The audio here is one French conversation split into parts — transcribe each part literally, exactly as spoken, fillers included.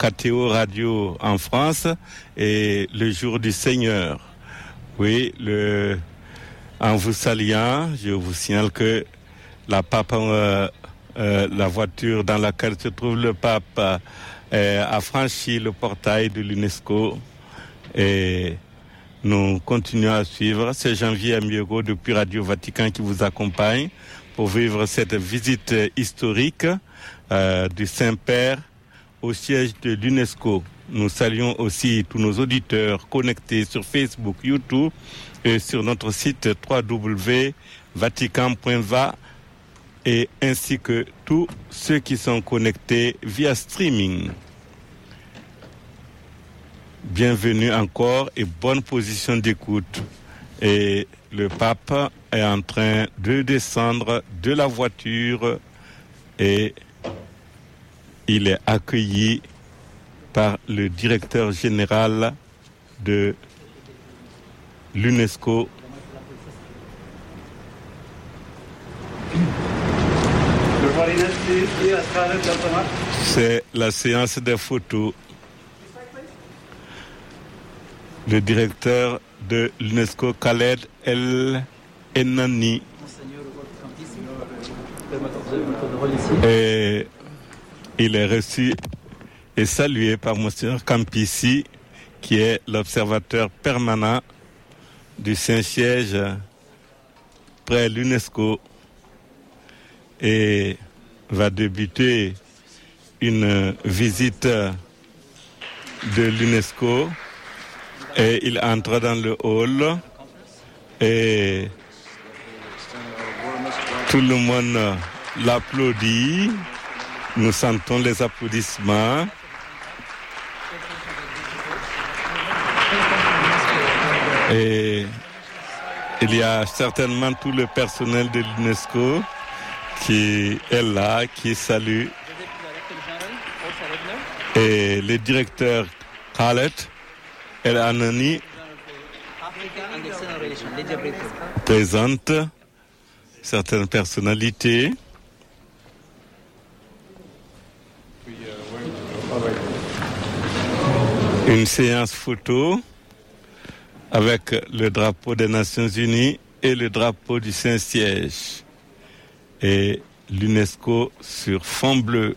K T O Radio en France et le jour du Seigneur. Oui, le, en vous saluant, je vous signale que la pape, euh, euh, la voiture dans laquelle se trouve le pape euh, a franchi le portail de l'UNESCO et nous continuons à suivre. C'est Janvier Amiego depuis Radio Vatican qui vous accompagne pour vivre cette visite historique euh, du Saint-Père au siège de l'UNESCO. Nous saluons aussi tous nos auditeurs connectés sur Facebook, YouTube et sur notre site w w w point vatican point v a et ainsi que tous ceux qui sont connectés via streaming. Bienvenue encore et bonne position d'écoute. Et le pape est en train de descendre de la voiture et il est accueilli par le directeur général de l'UNESCO. C'est la séance des photos. Le directeur de l'UNESCO, Khaled El Enani. Et il est reçu et salué par Monseigneur Campissi, qui est l'observateur permanent du Saint-Siège près l'UNESCO, et va débuter une visite de l'UNESCO. Et il entre dans le hall et tout le monde l'applaudit. Nous sentons les applaudissements. Et il y a certainement tout le personnel de l'UNESCO qui est là, qui salue. Et le directeur Khaled El Enani présente certaines personnalités. Une séance photo avec le drapeau des Nations Unies et le drapeau du Saint-Siège et l'UNESCO sur fond bleu.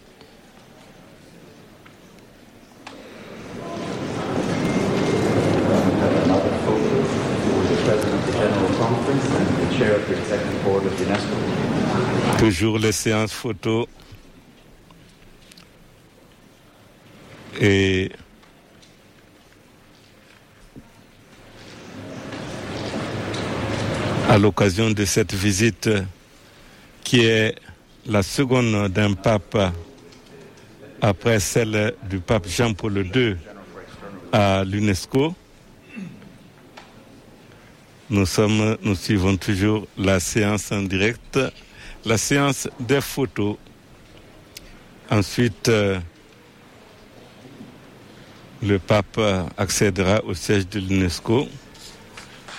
Toujours les séances photos et à l'occasion de cette visite qui est la seconde d'un pape après celle du pape Jean-Paul deux à l'UNESCO, nous sommes, nous suivons toujours la séance en direct, la séance des photos. Ensuite, euh, le pape accédera au siège de l'UNESCO.